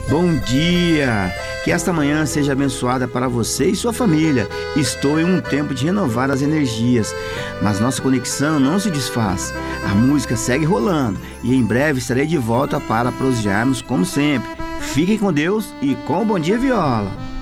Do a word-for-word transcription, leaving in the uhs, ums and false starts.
Bom dia! Que esta manhã seja abençoada para você e sua família. Estou em um tempo de renovar as energias, mas nossa conexão não se desfaz. A música segue rolando e em breve estarei de volta para prosearmos como sempre. Fiquem com Deus e com o Bom Dia Viola.